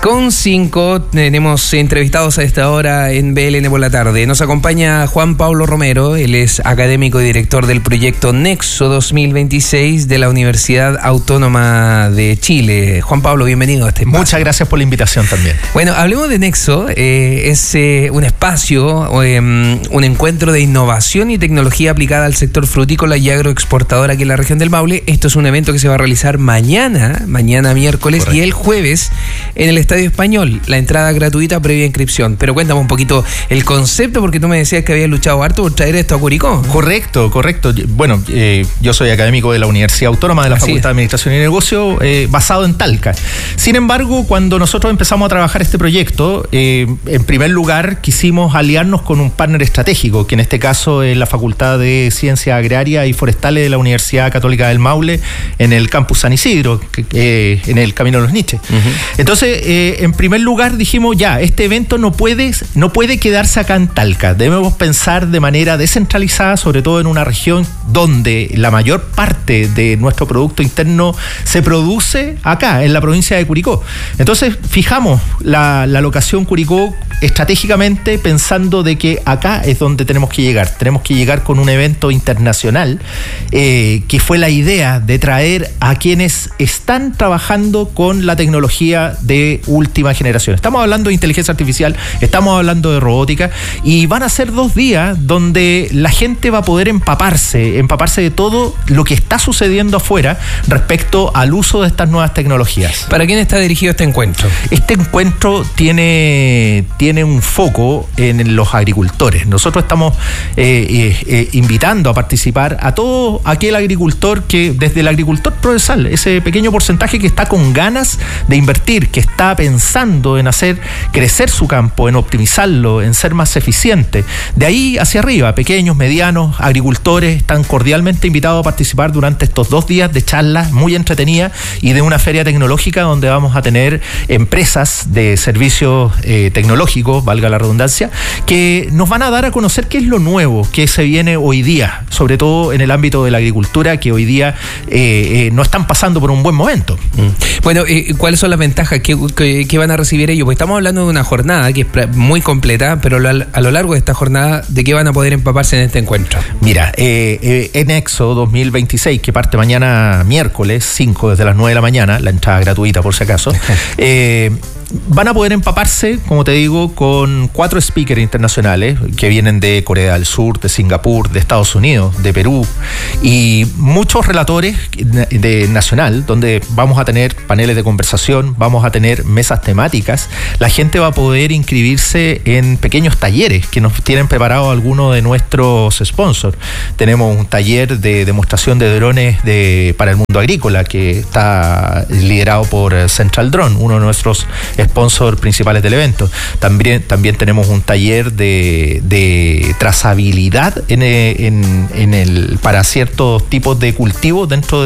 Con 5 tenemos entrevistados a esta hora en BLN por la tarde. Nos acompaña Juan Pablo Romero, él es académico y director del proyecto Nexo 2026 de la Universidad Autónoma de Chile. Juan Pablo, bienvenido a este espacio. Muchas gracias por la invitación también. Bueno, hablemos de Nexo, es un espacio, un encuentro de innovación y tecnología aplicada al sector frutícola y agroexportador aquí en la región del Maule. Esto es un evento que se va a realizar mañana miércoles. Correcto. Y el jueves en el Estadio Español, la entrada gratuita previa inscripción. Pero cuéntame un poquito el concepto, porque tú me decías que habías luchado harto por traer esto a Curicó. Correcto. Bueno, yo soy académico de la Universidad Autónoma de la Facultad de Administración y Negocio, basado en Talca. Sin embargo, cuando nosotros empezamos a trabajar este proyecto, en primer lugar quisimos aliarnos con un partner estratégico, que en este caso es la Facultad de Ciencias Agrarias y Forestales de la Universidad Católica del Maule, en el campus San Isidro, en el Camino de los Niches. Entonces, en primer lugar dijimos, este evento no puede quedarse acá en Talca. Debemos pensar de manera descentralizada, sobre todo en una región donde la mayor parte de nuestro producto interno se produce acá, en la provincia de Curicó. Entonces fijamos la locación Curicó estratégicamente, pensando de que acá es donde tenemos que llegar. Tenemos que llegar con un evento internacional, que fue la idea de traer a quienes están trabajando con la tecnología de última generación. Estamos hablando de inteligencia artificial, estamos hablando de robótica, y van a ser 2 días donde la gente va a poder empaparse de todo lo que está sucediendo afuera respecto al uso de estas nuevas tecnologías. ¿Para quién está dirigido este encuentro? Este encuentro tiene un foco en los agricultores. Nosotros estamos invitando a participar a todo aquel agricultor que, desde el agricultor procesal, ese pequeño porcentaje que está con ganas de invertir, que está pensando en hacer crecer su campo, en optimizarlo, en ser más eficiente. De ahí hacia arriba, pequeños, medianos, agricultores están cordialmente invitados a participar durante estos 2 días de charlas muy entretenidas y de una feria tecnológica donde vamos a tener empresas de servicios tecnológicos, valga la redundancia, que nos van a dar a conocer qué es lo nuevo que se viene hoy día, sobre todo en el ámbito de la agricultura, que hoy día no están pasando por un buen momento. Bueno, ¿cuáles son las ventajas que van a recibir ellos? Pues estamos hablando de una jornada que es muy completa, pero a lo largo de esta jornada, ¿de qué van a poder empaparse en este encuentro? Mira, en Nexo 2026, que parte mañana miércoles 5 desde las 9 de la mañana, la entrada gratuita por si acaso, van a poder empaparse, como te digo, con 4 speakers internacionales que vienen de Corea del Sur, de Singapur, de Estados Unidos, de Perú, y muchos relatores de nacional, donde vamos a tener paneles de conversación, vamos a tener mesas temáticas. La gente va a poder inscribirse en pequeños talleres que nos tienen preparados algunos de nuestros sponsors. Tenemos un taller de demostración de drones para el mundo agrícola, que está liderado por Central Drone, uno de nuestros sponsors principales del evento. También tenemos un taller de trazabilidad para ciertos tipos de cultivos dentro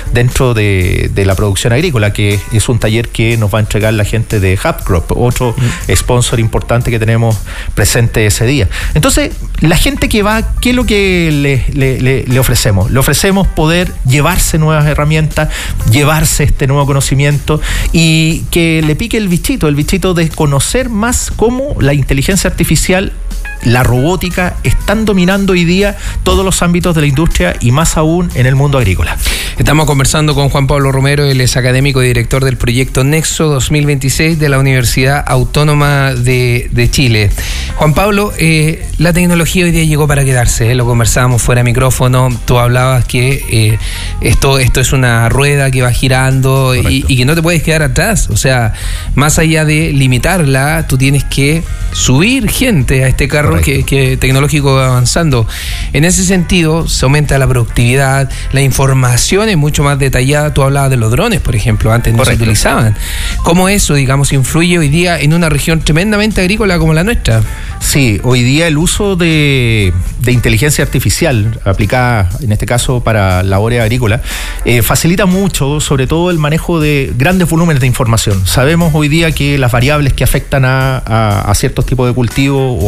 de la producción agrícola, que es un taller que nos va a entregar la gente de HubCrop, otro sponsor importante que tenemos presente ese día. Entonces, la gente que va, ¿qué es lo que le ofrecemos? Le ofrecemos poder llevarse nuevas herramientas, llevarse este nuevo conocimiento, y que le pique el bichito de conocer más cómo la inteligencia artificial, la robótica, están dominando hoy día todos los ámbitos de la industria, y más aún en el mundo agrícola. Estamos conversando con Juan Pablo Romero, él es académico y director del proyecto Nexo 2026 de la Universidad Autónoma de Chile. Juan Pablo, la tecnología hoy día llegó para quedarse, lo conversábamos fuera de micrófono, tú hablabas que esto es una rueda que va girando y que no te puedes quedar atrás, o sea, más allá de limitarla, tú tienes que subir gente a este carro que tecnológico va avanzando. En ese sentido, se aumenta la productividad, la información es mucho más detallada. Tú hablabas de los drones, por ejemplo, antes no se utilizaban. ¿Cómo eso, digamos, influye hoy día en una región tremendamente agrícola como la nuestra? Sí, hoy día el uso de inteligencia artificial aplicada, en este caso para labores agrícolas, facilita mucho, sobre todo el manejo de grandes volúmenes de información. Sabemos hoy día que las variables que afectan a ciertos tipos de cultivos o afecta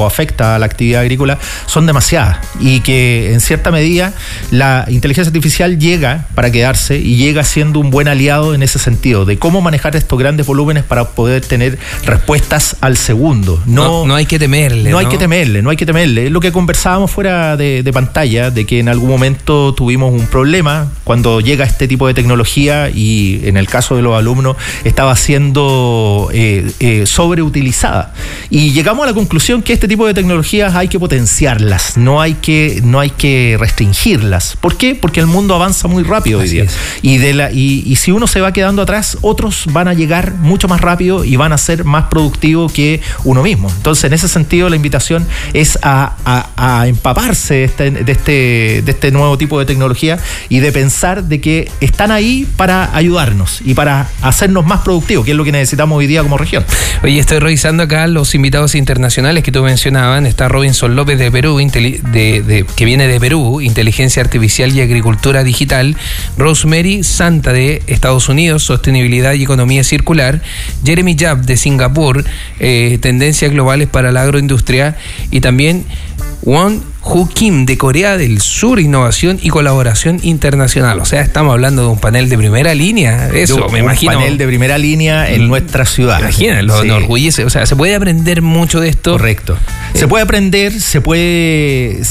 a la actividad agrícola son demasiadas y que en cierta medida la inteligencia artificial llega para quedarse y llega siendo un buen aliado en ese sentido, de cómo manejar estos grandes volúmenes para poder tener respuestas al segundo. No hay que temerle. No hay que temerle. Es lo que conversábamos fuera de pantalla, de que en algún momento tuvimos un problema cuando llega este tipo de tecnología y en el caso de los alumnos estaba siendo sobreutilizada. Y llegamos a la conclusión que este tipo de tecnologías hay que potenciarlas, no hay que restringirlas. ¿Por qué? Porque el mundo avanza muy rápido hoy día. Y si uno se va quedando atrás, otros van a llegar mucho más rápido y van a ser más productivos que uno mismo. Entonces, en ese sentido, la invitación es a empaparse de este nuevo tipo de tecnología y de pensar de que están ahí para ayudarnos y para hacernos más productivos, que es lo que necesitamos hoy día como región. Oye, estoy revisando acá los invitados internacionales que tú mencionabas. Está Robinson López de Perú, que viene de Perú, Inteligencia Artificial y Agricultura Digital. Rosemary Santa de Estados Unidos, Sostenibilidad y Economía Circular. Jeremy Yap de Singapur, Tendencias Globales para la Agroindustria. Y también Won Hu Kim de Corea del Sur, Innovación y Colaboración Internacional. O sea, estamos hablando de un panel de primera línea. Eso, me imagino. Un panel de primera línea en nuestra ciudad. Imagínate, lo enorgullece. O sea, se puede aprender mucho de esto. Correcto. Se puede aprender, se puede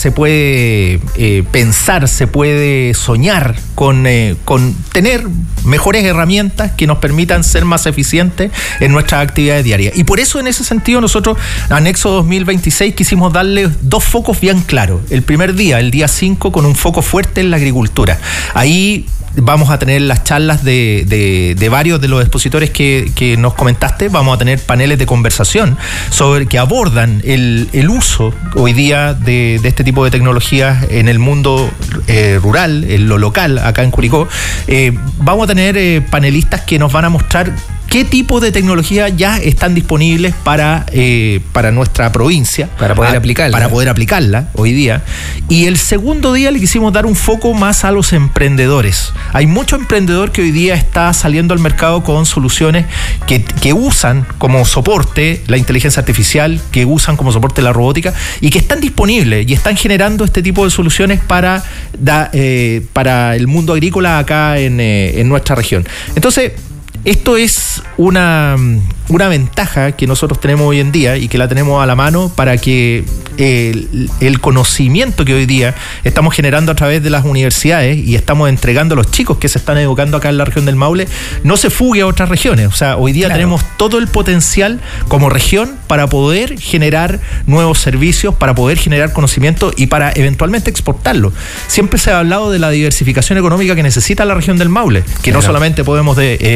pensar, se puede soñar con tener mejores herramientas que nos permitan ser más eficientes en nuestras actividades diarias. Y por eso, en ese sentido, nosotros, a Nexo 2026, quisimos darle dos focos bien claros. El primer día, el día 5, con un foco fuerte en la agricultura. Ahí vamos a tener las charlas de varios de los expositores que nos comentaste. Vamos a tener paneles de conversación que abordan el uso hoy día de este tipo de tecnologías en el mundo rural, en lo local, acá en Curicó. Vamos a tener panelistas que nos van a mostrar qué tipo de tecnología ya están disponibles para nuestra provincia. Para poder aplicarla. Para poder aplicarla hoy día. Y el segundo día le quisimos dar un foco más a los emprendedores. Hay mucho emprendedor que hoy día está saliendo al mercado con soluciones que usan como soporte la inteligencia artificial, que usan como soporte la robótica y que están disponibles y están generando este tipo de soluciones para el mundo agrícola acá en nuestra región. Entonces, esto es una ventaja que nosotros tenemos hoy en día y que la tenemos a la mano para que el conocimiento que hoy día estamos generando a través de las universidades y estamos entregando a los chicos que se están educando acá en la región del Maule no se fugue a otras regiones. O sea, hoy día tenemos todo el potencial como región para poder generar nuevos servicios, para poder generar conocimiento y para eventualmente exportarlo. Siempre se ha hablado de la diversificación económica que necesita la región del Maule, que no solamente podemos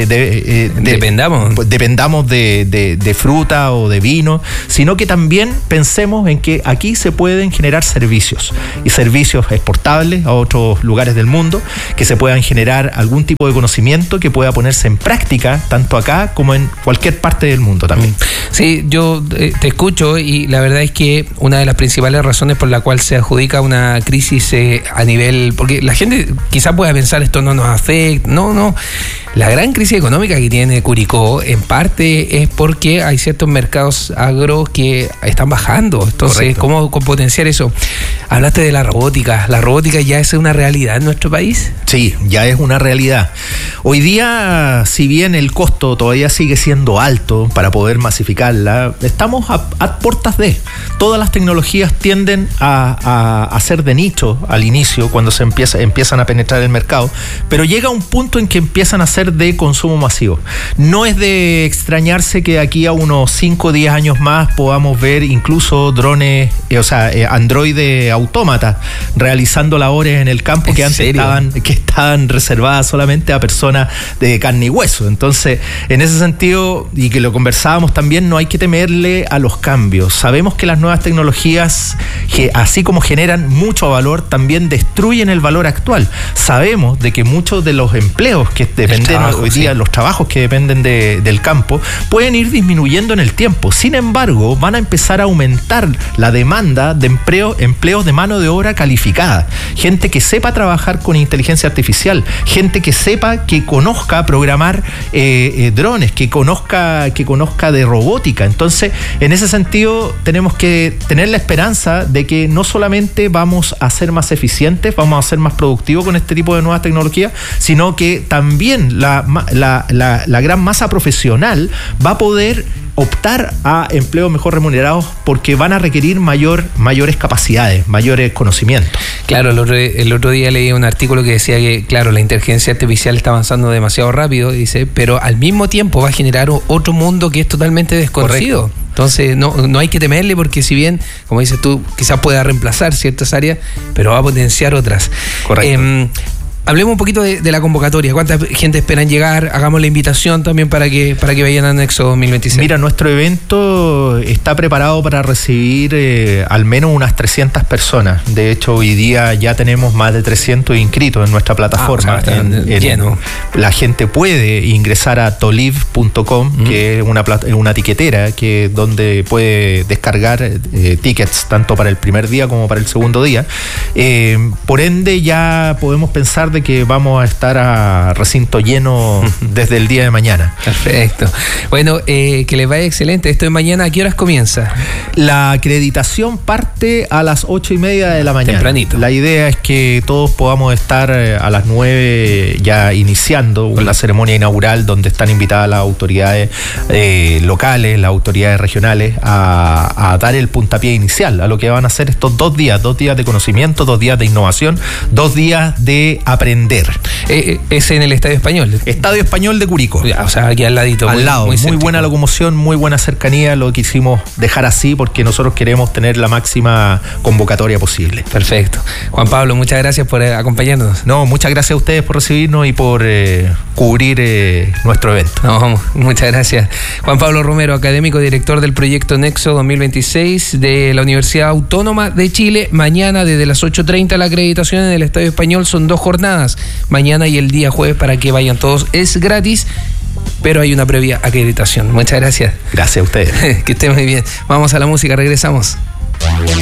dependamos de fruta o de vino, sino que también pensemos en que aquí se pueden generar servicios y servicios exportables a otros lugares del mundo, que se puedan generar algún tipo de conocimiento que pueda ponerse en práctica tanto acá como en cualquier parte del mundo también. Sí, yo te escucho y la verdad es que una de las principales razones por la cual se adjudica una crisis a nivel, porque la gente quizás pueda pensar esto no nos afecta, no, la gran crisis económica que tiene Curicó en parte es porque hay ciertos mercados agro que están bajando. Entonces, ¿cómo potenciar eso? Hablaste de la robótica ya es una realidad en nuestro país. Sí, ya es una realidad. Hoy día, si bien el costo todavía sigue siendo alto para poder masificarla, estamos a puertas de. Todas las tecnologías tienden a ser de nicho al inicio, cuando se empiezan a penetrar el mercado, pero llega un punto en que empiezan a ser de consumo masivo. No es de extrañarse que aquí a unos 5 o 10 años más podamos ver incluso drones, androides autómatas realizando labores en el campo que antes estaban reservadas solamente a personas de carne y hueso. Entonces, en ese sentido, y que lo conversábamos también, no hay que temerle a los cambios. Sabemos que las nuevas tecnologías, así como generan mucho valor, también destruyen el valor actual. Sabemos de que muchos de los empleos que dependen hoy día, los trabajos que dependen del campo, pueden ir disminuyendo en el tiempo. Sin embargo, van a empezar a aumentar la demanda de empleos de mano de obra calificada, gente que sepa trabajar con inteligencia artificial, gente que sepa, que conozca programar drones, que conozca de robótica. Entonces, en ese sentido, tenemos que tener la esperanza de que no solamente vamos a ser más eficientes, vamos a ser más productivos con este tipo de nuevas tecnologías, sino que también la gran masa profesional va a poder optar a empleos mejor remunerados porque van a requerir mayores capacidades, mayores conocimientos. Claro, el otro día leí un artículo que decía que, claro, la inteligencia artificial está avanzando demasiado rápido, dice, pero al mismo tiempo va a generar otro mundo que es totalmente desconocido. Correcto. Entonces no hay que temerle porque si bien, como dices tú, quizás pueda reemplazar ciertas áreas, pero va a potenciar otras. Correcto. Hablemos un poquito de la convocatoria. ¿Cuánta gente esperan llegar? Hagamos la invitación también para que vayan a Nexo 2026. Mira, nuestro evento está preparado para recibir al menos unas 300 personas. De hecho, hoy día ya tenemos más de 300 inscritos en nuestra plataforma. Lleno. La gente puede ingresar a toliv.com, que es una tiquetera donde puede descargar tickets tanto para el primer día como para el segundo día. Por ende, ya podemos pensar de que vamos a estar a recinto lleno desde el día de mañana. Perfecto. Bueno, que les vaya excelente. Esto de mañana, ¿a qué horas comienza? La acreditación parte a las 8:30 de la mañana. Tempranito. La idea es que todos podamos estar a las 9 ya iniciando una ceremonia inaugural donde están invitadas las autoridades locales, las autoridades regionales a dar el puntapié inicial a lo que van a ser estos 2 días de conocimiento, 2 días de innovación, 2 días de aprender. Es en el Estadio Español. Estadio Español de Curicó. O sea, aquí al ladito. Al lado. Muy buena locomoción, muy buena cercanía. Lo quisimos dejar así porque nosotros queremos tener la máxima convocatoria posible. Perfecto. Juan Pablo, muchas gracias por acompañarnos. No, muchas gracias a ustedes por recibirnos y por cubrir nuestro evento. No, muchas gracias. Juan Pablo Romero, académico director del proyecto Nexo 2026 de la Universidad Autónoma de Chile. Mañana desde las 8:30 la acreditación en el Estadio Español. Son 2 jornadas, mañana y el día jueves, para que vayan todos. Es gratis, pero hay una previa acreditación. Muchas gracias. Gracias a ustedes. Que estén muy bien. Vamos a la música, regresamos.